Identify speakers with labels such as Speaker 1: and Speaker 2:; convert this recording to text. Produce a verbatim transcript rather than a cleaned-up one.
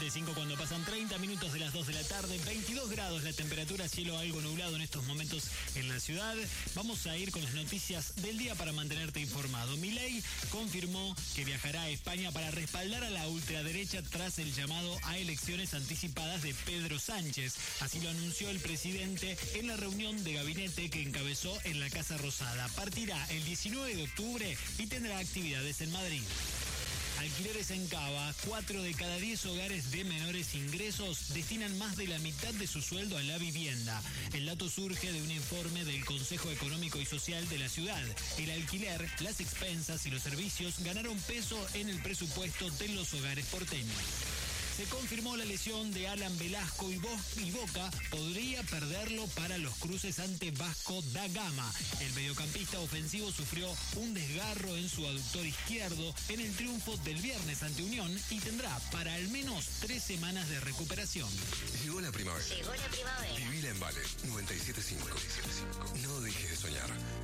Speaker 1: y cinco cuando pasan treinta minutos de las dos de la tarde, veintidós grados la temperatura, cielo algo nublado en estos momentos en la ciudad. Vamos a ir con las noticias del día para mantenerte informado. Milei confirmó que viajará a España para respaldar a la ultraderecha tras el llamado a elecciones anticipadas de Pedro Sánchez. Así lo anunció el presidente en la reunión de gabinete que encabezó en la Casa Rosada. Partirá el diecinueve de octubre y tendrá actividades en Madrid. Alquileres en Cava. Cuatro de cada diez hogares de menores ingresos destinan más de la mitad de su sueldo a la vivienda. El dato surge de un informe del Consejo Económico y Social de la ciudad. El alquiler, las expensas y los servicios ganaron peso en el presupuesto de los hogares porteños. Se confirmó la lesión de Alan Velasco y Boca podría perderlo para los cruces ante Vasco da Gama. El mediocampista ofensivo sufrió un desgarro en su aductor izquierdo en el triunfo del viernes ante Unión y tendrá para al menos tres semanas de recuperación.
Speaker 2: Llegó la primavera.
Speaker 3: Llegó la primavera.
Speaker 2: Vivila en Vale noventa y siete punto cinco. No dejes de soñar.